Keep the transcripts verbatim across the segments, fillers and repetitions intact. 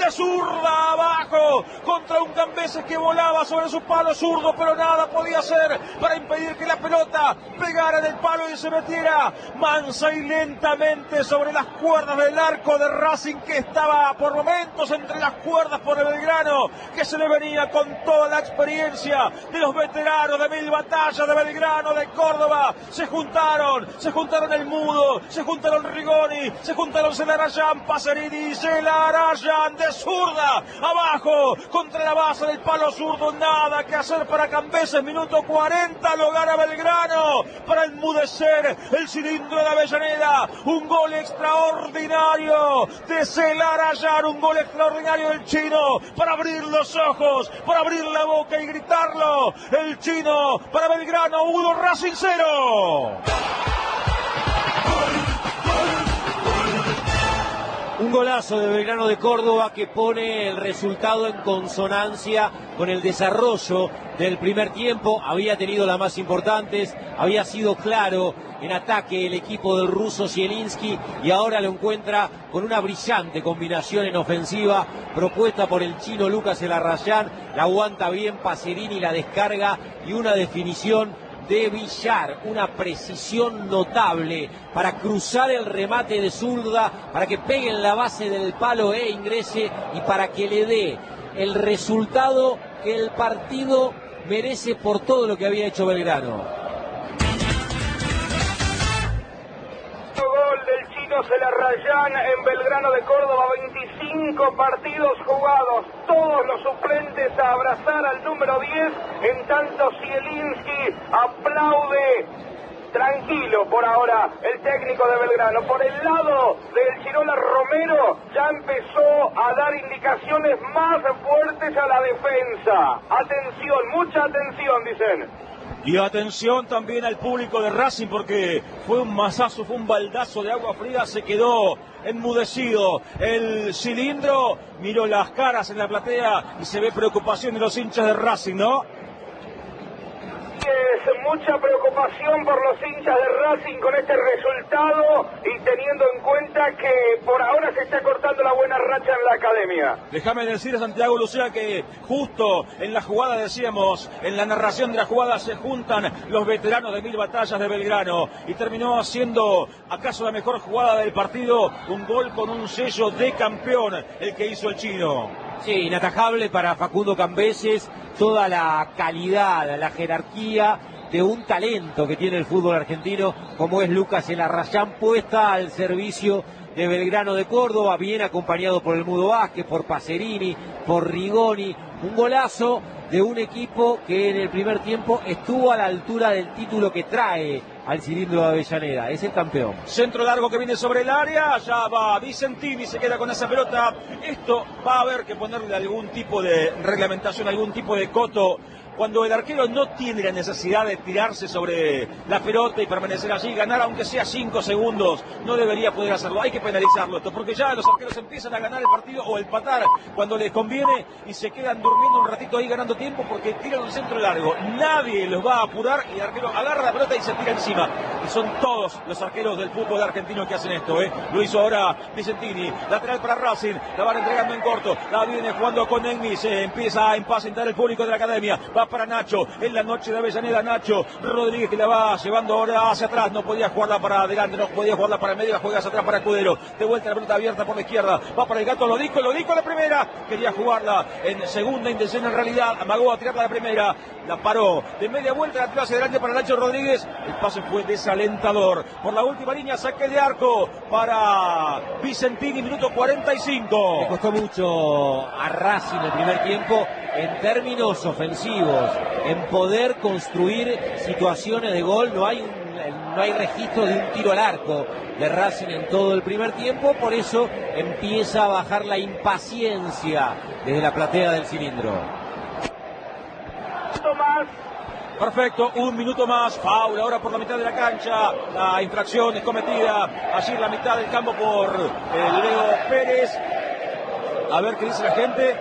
de zurda abajo contra un Cambeses que volaba sobre su palo zurdo, pero nada podía hacer para impedir que la pelota pegara en el palo y se metiera mansa y lentamente sobre las cuerdas del arco de Racing, que estaba por momentos entre las cuerdas por el Belgrano, que se le venía con toda la experiencia de los veteranos de mil batallas de Belgrano, de Córdoba. Se juntaron, se juntaron el Mudo, se juntaron Rigoni, se juntaron Celarayán, Pacerini y Celarayán de zurda abajo contra la base del palo zurdo. Nada que hacer para Cambeses. Minuto cuarenta, lo gana Belgrano para enmudecer el cilindro de Avellaneda. Un gol extraordinario de Celarayán, un gol extraordinario del chino para abrir los ojos, para abrir la boca y gritarlo. El chino para Belgrano uno, Racing cero. Un golazo de Belgrano de Córdoba que pone el resultado en consonancia con el desarrollo del primer tiempo. Había tenido las más importantes, había sido claro en ataque el equipo del ruso Zielinski y ahora lo encuentra con una brillante combinación en ofensiva propuesta por el chino Lucas Celarayán. La aguanta bien Pacerini, la descarga y una definición de Villar, una precisión notable para cruzar el remate de zurda, para que pegue en la base del palo e ingrese y para que le dé el resultado que el partido merece por todo lo que había hecho Belgrano. Gol del chino Celarayán en Belgrano de Córdoba, veinticinco partidos jugados, todos los suplentes a abrazar al número diez, en tanto Zielinski aplaude tranquilo por ahora el técnico de Belgrano. Por el lado del Chirola Romero ya empezó a dar indicaciones más fuertes a la defensa. Atención, mucha atención, dicen. Y atención también al público de Racing, porque fue un mazazo, fue un baldazo de agua fría, se quedó enmudecido el cilindro, miró las caras en la platea y se ve preocupación de los hinchas de Racing, ¿no? Es mucha preocupación por los hinchas de Racing con este resultado y teniendo en cuenta que por ahora se está cortando la buena racha en la academia. Déjame decir a Santiago Lucía que justo en la jugada, decíamos, en la narración de la jugada se juntan los veteranos de mil batallas de Belgrano y terminó siendo acaso la mejor jugada del partido, un gol con un sello de campeón, el que hizo el chino. Sí, inatajable para Facundo Cambeses, toda la calidad, la jerarquía de un talento que tiene el fútbol argentino como es Lucas Celarayán, puesta al servicio de Belgrano de Córdoba, bien acompañado por el Mudo Vázquez, por Pacerini, por Rigoni. Un golazo de un equipo que en el primer tiempo estuvo a la altura del título que trae al cilindro de Avellaneda, es el campeón. Centro largo que viene sobre el área, ya va Vicentini, se queda con esa pelota. Esto va a haber que ponerle algún tipo de reglamentación, algún tipo de coto. Cuando el arquero no tiene la necesidad de tirarse sobre la pelota y permanecer allí, ganar aunque sea cinco segundos, no debería poder hacerlo. Hay que penalizarlo esto, porque ya los arqueros empiezan a ganar el partido o empatar cuando les conviene y se quedan durmiendo un ratito ahí ganando tiempo porque tiran un centro largo. Nadie los va a apurar y el arquero agarra la pelota y se tira encima. Y son todos los arqueros del fútbol argentino que hacen esto, ¿eh? Lo hizo ahora Vicentini, lateral para Racing, la van entregando en corto, la viene jugando con Enmi, se empieza a impacientar el público de la academia, va para Nacho, en la noche de Avellaneda, Nacho Rodríguez que la va llevando ahora hacia atrás, no podía jugarla para adelante, no podía jugarla para el medio, la juega hacia atrás para Escudero, de vuelta la pelota abierta por la izquierda, va para el Gato, lo dijo, lo dijo la primera, quería jugarla en segunda intención en realidad, amagó a tirarla la primera, la paró, de media vuelta la tiró hacia adelante para Nacho Rodríguez, el pase fue desalentador, por la última línea, saque de arco para Vicentini, minuto cuarenta y cinco. Le costó mucho a Racing el primer tiempo en términos ofensivos, en poder construir situaciones de gol. No hay un, no hay registro de un tiro al arco de Racing en todo el primer tiempo, por eso empieza a bajar la impaciencia desde la platea del cilindro. Tomás. Perfecto, un minuto más, foul ahora por la mitad de la cancha, la infracción es cometida allí en la mitad del campo por eh, Leo Pérez. A ver qué dice la gente.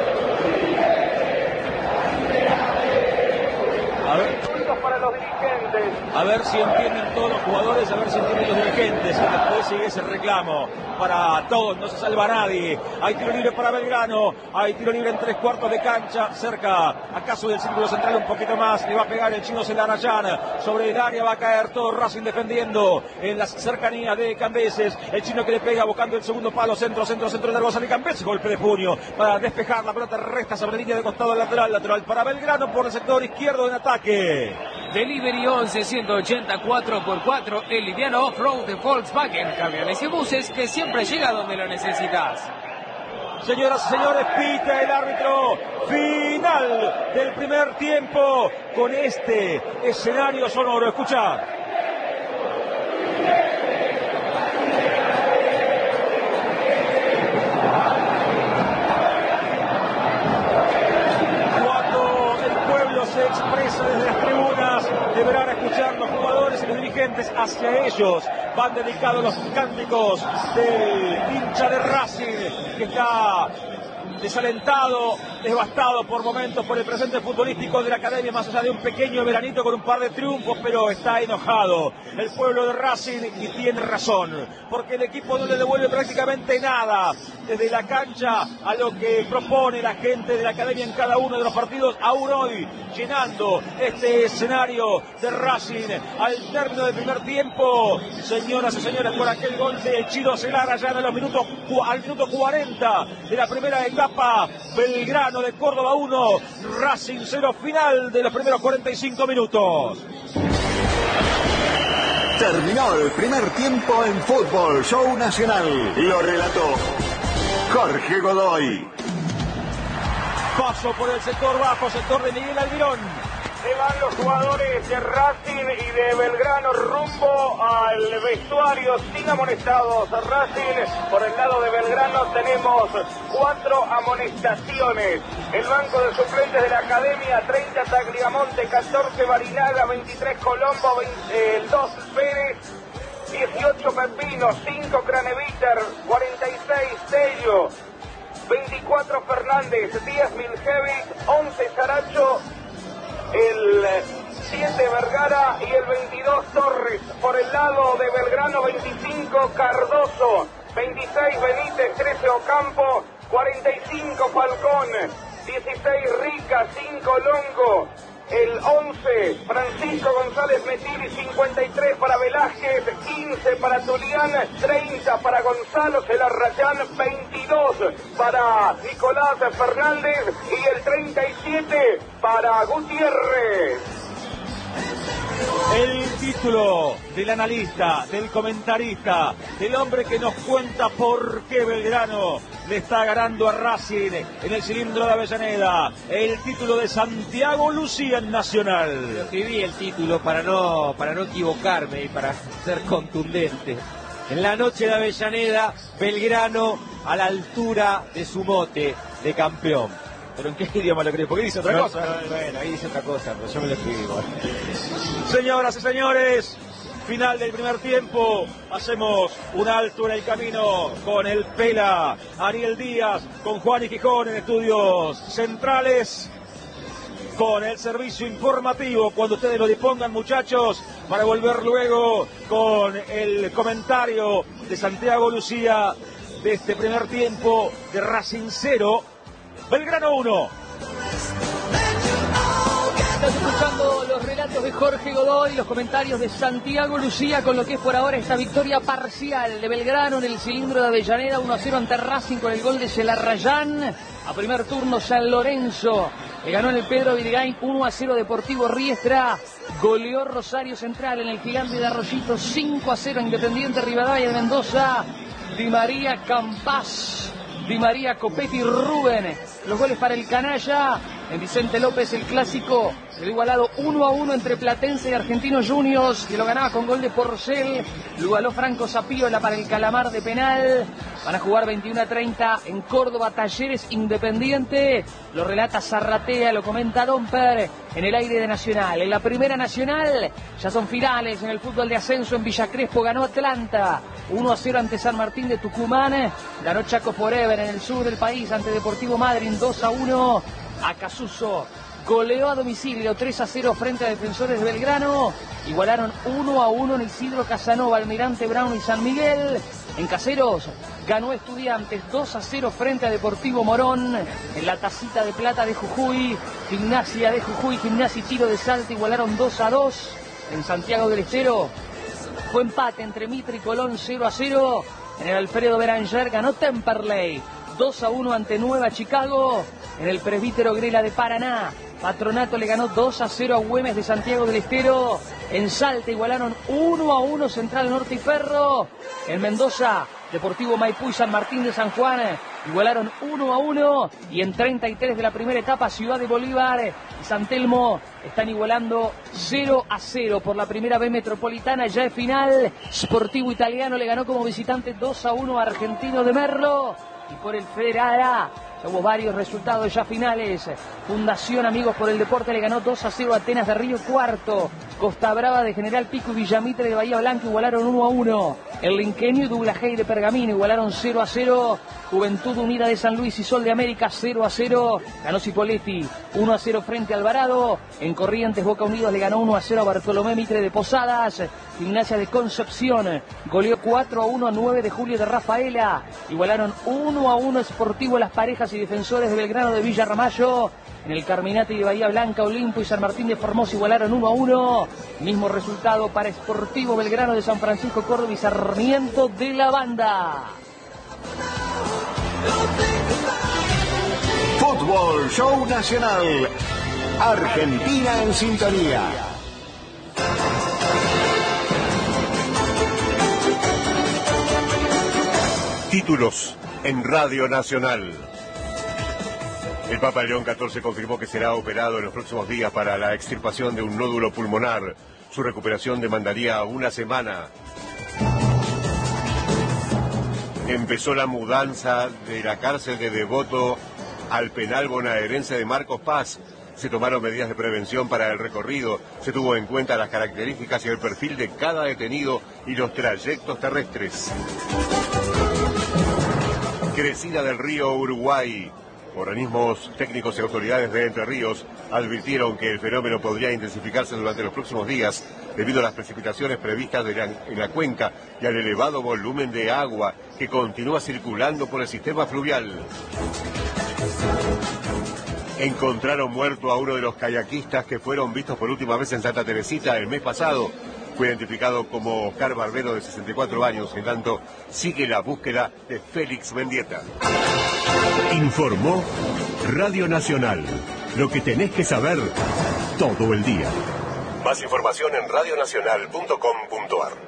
A ver. Puntos para los dirigentes. entonces. A ver si entienden todos los jugadores, a ver si entienden los dirigentes. Y después sigue ese reclamo para todos, no se salva nadie. Hay tiro libre para Belgrano, hay tiro libre en tres cuartos de cancha, cerca acaso del círculo central un poquito más. Le va a pegar el chino Celarayán, sobre el área va a caer todo Racing defendiendo en las cercanías de Cambeses. El chino que le pega buscando el segundo palo, centro, centro, centro de González Cambeses, golpe de puño para despejar, la pelota resta sobre la línea de costado lateral, lateral para Belgrano por el sector izquierdo en ataque. Delivery once ciento ochenta cuatro por cuatro, el liviano off-road de Volkswagen, camiones y buses que siempre llega donde lo necesitas. Señoras y señores, pita el árbitro. Final del primer tiempo con este escenario sonoro. Escucha. Cuando el pueblo se expresa desde las tribunas, deberán escuchar los jugadores y los dirigentes. Hacia ellos van dedicados los cánticos del hincha de Racing, que está desalentado, devastado por momentos por el presente futbolístico de la academia, más allá de un pequeño veranito con un par de triunfos, pero está enojado el pueblo de Racing y tiene razón, porque el equipo no le devuelve prácticamente nada desde la cancha a lo que propone la gente de la academia en cada uno de los partidos, aún hoy llenando este escenario de Racing al término del primer tiempo. Señoras y señores, por aquel gol de Chino Celarayán en los minutos, al minuto cuarenta de la primera etapa, Belgrano de Córdoba uno, Racing cero, final de los primeros cuarenta y cinco minutos. Terminó el primer tiempo en Fútbol Show Nacional. Lo relató Jorge Godoy. Paso por el sector bajo, sector de Miguel Almirón. Se van los jugadores de Racing y de Belgrano rumbo al vestuario sin amonestados. Racing, por el lado de Belgrano tenemos cuatro amonestaciones. El banco de suplentes de la academia: treinta Tagliamonte, catorce Barinaga, veintitrés Colombo, veinte, el dos Pérez, dieciocho Pepino, cinco Craneviter, cuarenta y seis Tello, veinticuatro Fernández, diez Miljevic, once Saracho, el siete Vergara y el veintidós Torres. Por el lado de Belgrano, veinticinco Cardoso, veintiséis Benítez, trece Ocampo, cuarenta y cinco Falcón, dieciséis Rica, cinco Longo, el once Francisco González Metiri, cincuenta y tres para Velázquez, quince para Tulián, treinta para Gonzalo Celarayán, veintidós para Nicolás Fernández y el treinta y siete para Gutiérrez. El título del analista, del comentarista, del hombre que nos cuenta por qué Belgrano le está ganando a Racing en el cilindro de Avellaneda. El título de Santiago Lucía en Nacional. Yo escribí el título para no, para no equivocarme y para ser contundente. En la noche de Avellaneda, Belgrano a la altura de su mote de campeón. ¿Pero en qué idioma lo crees? Porque dice otra no, cosa. No, bueno, ahí dice otra cosa, pero yo me lo escribí igual. Señoras y señores, final del primer tiempo. Hacemos un alto en el camino con el Pela, Ariel Díaz, con Juan y Gijón en estudios centrales, con el servicio informativo, cuando ustedes lo dispongan, muchachos, para volver luego con el comentario de Santiago Lucía de este primer tiempo de Racing cero, Belgrano uno. Estás escuchando los relatos de Jorge Godoy, los comentarios de Santiago Lucía con lo que es por ahora esta victoria parcial de Belgrano en el cilindro de Avellaneda, uno a cero ante Racing con el gol de Celarayán. A primer turno San Lorenzo le ganó en el Pedro Virgain uno a cero Deportivo Riestra, goleó Rosario Central en el Gigante de Arroyito cinco a cero Independiente Rivadavia de Mendoza, Di María Campás, Di María Copetti Rubén, los goles para el canalla. En Vicente López el clásico, el igualado uno a uno entre Platense y Argentinos Juniors, que lo ganaba con gol de Porcel. Lo igualó Franco Zapiola para el Calamar de penal. Van a jugar veintiuno a treinta en Córdoba, Talleres Independiente. Lo relata Zarratea, lo comenta Domper en el aire de Nacional. En la primera Nacional ya son finales en el fútbol de ascenso. En Villa Crespo ganó Atlanta uno a cero ante San Martín de Tucumán. Ganó Chaco Forever en el sur del país ante Deportivo Madryn dos a uno. Acasuso goleó a domicilio tres a cero frente a Defensores de Belgrano. Igualaron uno a uno en Isidro Casanova, Almirante Brown y San Miguel. En Caseros ganó Estudiantes dos a cero frente a Deportivo Morón. En la Tacita de Plata de Jujuy, Gimnasia de Jujuy, Gimnasia y Tiro de Salta igualaron dos a dos. En Santiago del Estero fue empate entre Mitre y Colón cero a cero. En el Alfredo Beranger ganó Temperley dos a uno ante Nueva Chicago. En el Presbítero Grela de Paraná, Patronato le ganó dos a cero a Güemes de Santiago del Estero. En Salta igualaron uno a uno Central Norte y Ferro. En Mendoza, Deportivo Maipú y San Martín de San Juan igualaron uno a uno. Y en treinta y tres de la primera etapa, Ciudad de Bolívar y San Telmo están igualando cero a cero por la primera B Metropolitana. Ya es final. Sportivo Italiano le ganó como visitante dos a uno a Argentino de Merlo. Y por el Federal A, hubo varios resultados ya finales. Fundación Amigos por el Deporte le ganó dos a cero a Atenas de Río Cuarto. Costa Brava de General Pico y Villamitre de Bahía Blanca igualaron uno a uno. El Linqueño y Douglas Hay de Pergamino igualaron cero a cero. Juventud Unida de San Luis y Sol de América cero a cero. Ganó Cipolletti uno a cero frente a Alvarado. En Corrientes Boca Unidos le ganó uno a cero a Bartolomé Mitre de Posadas. Gimnasia de Concepción goleó cuatro a uno a nueve de Julio de Rafaela. Igualaron uno a uno Sportivo Las Parejas y Defensores de Belgrano de Villa Ramallo. En el Carminati de Bahía Blanca, Olimpo y San Martín de Formosa igualaron uno a uno. Mismo resultado para Sportivo Belgrano de San Francisco Córdoba y Sarmiento de la Banda. Fútbol Show Nacional. Argentina en sintonía. Títulos en Radio Nacional. El Papa León catorce confirmó que será operado en los próximos días para la extirpación de un nódulo pulmonar. Su recuperación demandaría una semana. Empezó la mudanza de la cárcel de Devoto al penal bonaerense de Marcos Paz. Se tomaron medidas de prevención para el recorrido. Se tuvo en cuenta las características y el perfil de cada detenido y los trayectos terrestres. Crecida del río Uruguay. Organismos técnicos y autoridades de Entre Ríos advirtieron que el fenómeno podría intensificarse durante los próximos días debido a las precipitaciones previstas de la, en la cuenca y al elevado volumen de agua que continúa circulando por el sistema fluvial. Encontraron muerto a uno de los kayakistas que fueron vistos por última vez en Santa Teresita el mes pasado. Fue identificado como Oscar Barbero, de sesenta y cuatro años. En tanto, sigue la búsqueda de Félix Mendieta. Informó Radio Nacional. Lo que tenés que saber todo el día. Más información en radio nacional punto com punto ar.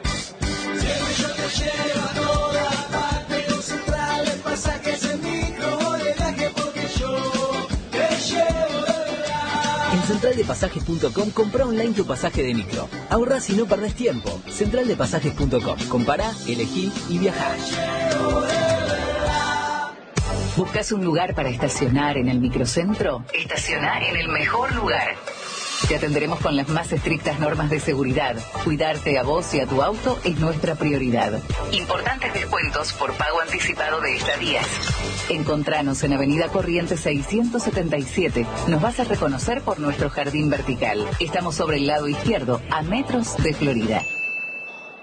En central de pasajes punto com comprá online tu pasaje de micro. Ahorrás y no perdés tiempo. central de pasajes punto com. Compará, elegí y viajá. ¿Buscas un lugar para estacionar en el microcentro? Estacioná en el mejor lugar. Te atenderemos con las más estrictas normas de seguridad. Cuidarte a vos y a tu auto es nuestra prioridad. Importantes descuentos por pago anticipado de estadías. Encontranos en Avenida Corrientes seiscientos setenta y siete. Nos vas a reconocer por nuestro jardín vertical. Estamos sobre el lado izquierdo, a metros de Florida.